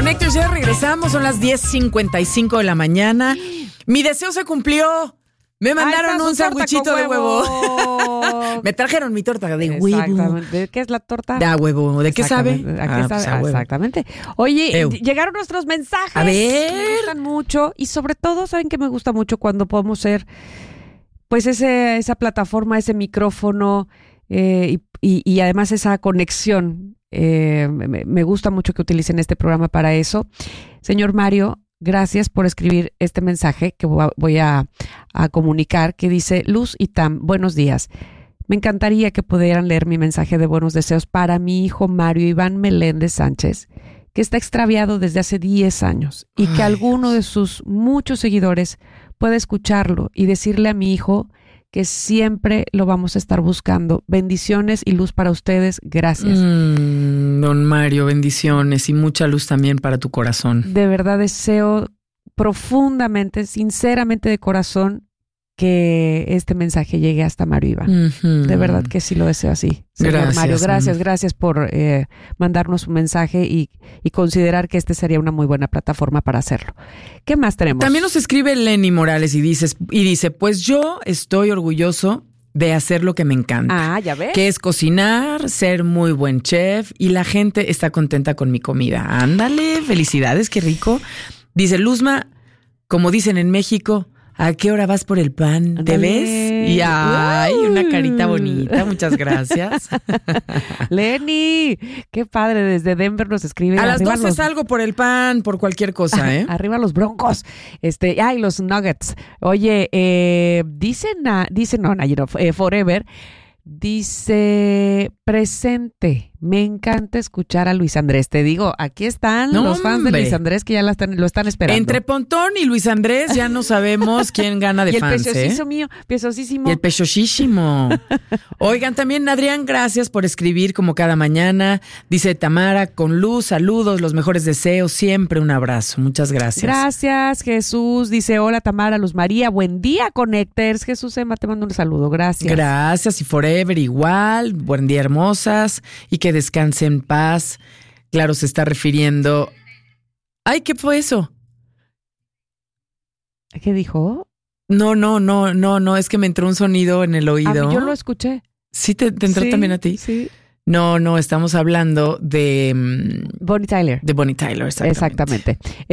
Connectors, ya regresamos, son las 10:55 de la mañana. Mi deseo se cumplió. Me mandaron un sándwichito de huevo. Me trajeron mi torta de huevo. Exactamente. ¿De qué es la torta? De huevo. ¿De qué sabe? ¿A qué sabe? Exactamente. Oye, llegaron nuestros mensajes. A ver. Me gustan mucho y sobre todo, ¿saben qué me gusta mucho? Cuando podemos ser, pues, esa plataforma, ese micrófono y además esa conexión. Me gusta mucho que utilicen este programa para eso. Señor Mario, gracias por escribir este mensaje que voy a comunicar, que dice: Luz y Tam, buenos días. Me encantaría que pudieran leer mi mensaje de buenos deseos para mi hijo Mario Iván Meléndez Sánchez, que está extraviado desde hace 10 años y que alguno de sus muchos seguidores pueda escucharlo y decirle a mi hijo que siempre lo vamos a estar buscando. Bendiciones y luz para ustedes. Gracias. Don Mario, bendiciones y mucha luz también para tu corazón. De verdad deseo profundamente, sinceramente de corazón, que este mensaje llegue hasta Mario Iván. De verdad que sí lo deseo así. Señor Gracias, Mario, gracias por mandarnos un mensaje y considerar que este sería una muy buena plataforma para hacerlo. ¿Qué más tenemos? También nos escribe Lenny Morales y dice, pues yo estoy orgulloso de hacer lo que me encanta. Ah, ya ves. Que es cocinar, ser muy buen chef y la gente está contenta con mi comida. Ándale, felicidades, qué rico. Dice Luzma, como dicen en México, ¿a qué hora vas por el pan? ¿Te ves? Y ay, una carita bonita. Muchas gracias. Lenny, qué padre. Desde Denver nos escribe. A las 12 salgo por el pan, por cualquier cosa, ¿eh? Arriba los Broncos. Y los Nuggets. Oye, Forever. Dice, presente, me encanta escuchar a Luis Andrés. Te digo, aquí están los fans de Luis Andrés que ya lo están esperando. Entre Pontón y Luis Andrés ya no sabemos quién gana de fans. Y el pechosísimo mío, pechosísimo. Y el pechosísimo. Oigan, también Adrián, gracias por escribir como cada mañana. Dice Tamara, con luz, saludos, los mejores deseos, siempre un abrazo. Muchas gracias. Gracias, Jesús. Dice, hola Tamara, Luz María, buen día, Connectors. Jesús Emma, te mando un saludo, gracias. Gracias y Forever igual, buen día hermosas y que descanse en paz. Claro, se está refiriendo... Ay, ¿qué fue eso? ¿Qué dijo? No, es que me entró un sonido en el oído. A mí yo lo escuché. ¿Sí te entró también a ti? Sí. No, estamos hablando de... Bonnie Tyler. De Bonnie Tyler, exactamente.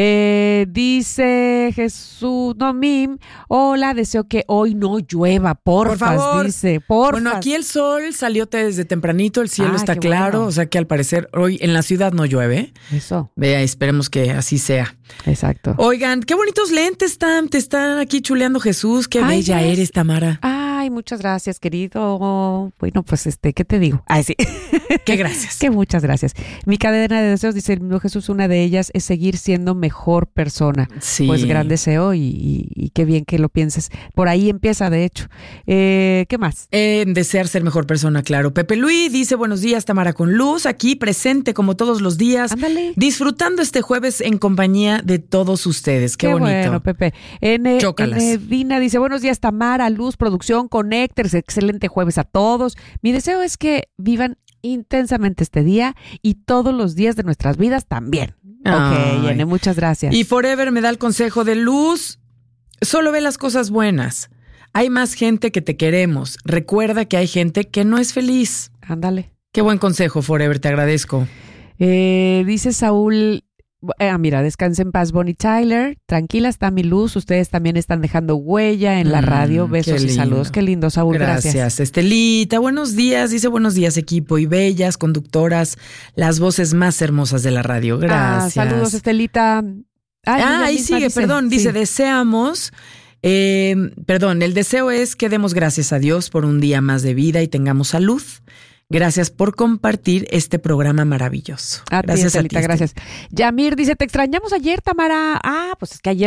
Dice Jesús Nomim, hola, deseo que hoy no llueva, porfas, por favor. Dice, porfas. Bueno, aquí el sol salió desde tempranito, el cielo está claro, bueno. O sea que al parecer hoy en la ciudad no llueve. Eso. Vea, esperemos que así sea. Exacto. Oigan, qué bonitos lentes te están aquí chuleando Jesús, qué bella eres, Tamara. Ay, muchas gracias, querido. Bueno, pues ¿qué te digo? Ay, sí. Qué gracias. Que muchas gracias. Mi cadena de deseos, dice el mismo Jesús, una de ellas es seguir siendo mejor persona. Sí. Pues gran deseo y qué bien que lo pienses. Por ahí empieza, de hecho. ¿Qué más? Desear ser mejor persona, claro. Pepe Luis dice, buenos días, Tamara con luz, aquí presente como todos los días. Ándale. Disfrutando este jueves en compañía de todos ustedes. Qué bonito. Bueno, Pepe. Dina dice, buenos días, Tamara, Luz, producción, Connectors, excelente jueves a todos. Mi deseo es que vivan intensamente este día y todos los días de nuestras vidas también. Ay. Ok, Yene, muchas gracias. Y Forever me da el consejo de Luz, solo ve las cosas buenas. Hay más gente que te queremos. Recuerda que hay gente que no es feliz. Ándale. Qué buen consejo, Forever, te agradezco. Dice Saúl, mira, descanse en paz, Bonnie Tyler. Tranquila está mi Luz. Ustedes también están dejando huella en la radio. Besos y saludos. Qué lindo, Saúl. Gracias. Estelita, buenos días. Dice buenos días, equipo. Y bellas conductoras, las voces más hermosas de la radio. Gracias. Saludos, Estelita. Ahí sigue, perdón. Dice, deseamos... el deseo es que demos gracias a Dios por un día más de vida y tengamos salud. Gracias por compartir este programa maravilloso. Gracias, Estelita, gracias. Yamir dice, te extrañamos ayer, Tamara. Pues es que ayer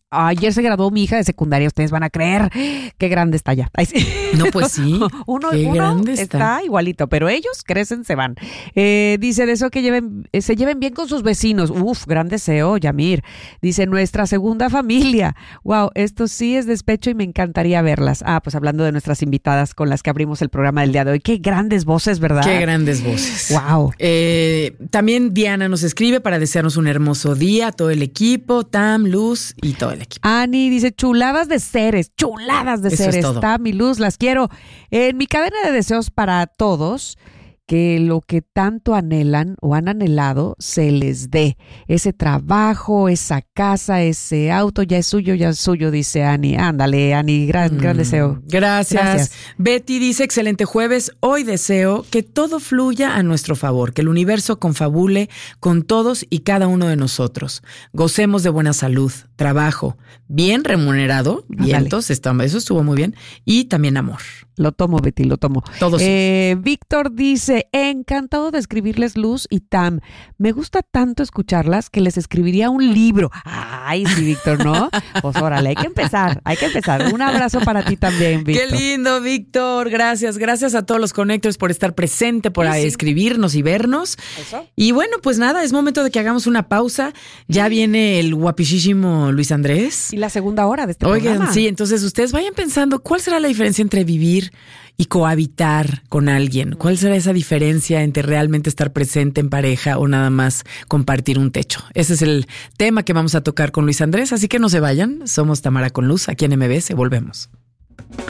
ayer se graduó mi hija de secundaria, ustedes van a creer qué grande está ya. Ay, sí. No, pues sí. Uno grande está igualito, pero ellos crecen, se van. Dice, deseo que se lleven bien con sus vecinos. Uf, gran deseo, Yamir. Dice, nuestra segunda familia. Wow, esto sí es despecho y me encantaría verlas. Pues hablando de nuestras invitadas con las que abrimos el programa del día de hoy. Qué grandes voces, ¿verdad? Qué grandes voces. Wow. También Diana nos escribe para desearnos un hermoso día a todo el equipo, Tam, Luz y todo el equipo. Ani dice, chuladas de seres. Eso es todo. Tam y Luz, las quiero. En mi cadena de deseos para todos, que lo que tanto anhelan o han anhelado se les dé. Ese trabajo, esa casa, ese auto, ya es suyo, dice Ani. Ándale, Ani, gran deseo. Gracias. Betty dice, excelente jueves. Hoy deseo que todo fluya a nuestro favor, que el universo confabule con todos y cada uno de nosotros. Gocemos de buena salud, trabajo, bien remunerado, vientos, eso estuvo muy bien, y también amor. Lo tomo, Betty, lo tomo. Todos. Víctor dice, encantado de escribirles, Luz y Tam. Me gusta tanto escucharlas que les escribiría un libro. Ay, sí, Víctor, ¿no? Pues órale, hay que empezar. Un abrazo para ti también, Víctor. Qué lindo, Víctor. Gracias a todos los Connectors por estar presente, por escribirnos y vernos. ¿Eso? Y bueno, pues nada, es momento de que hagamos una pausa. Ya viene el guapísimo Luis Andrés. Y la segunda hora de este programa. Sí, entonces ustedes vayan pensando, ¿cuál será la diferencia entre vivir y cohabitar con alguien? ¿Cuál será esa diferencia entre realmente estar presente en pareja o nada más compartir un techo? Ese es el tema que vamos a tocar con Luis Andrés, así que no se vayan. Somos Tamara con Luz, aquí en MBS, volvemos.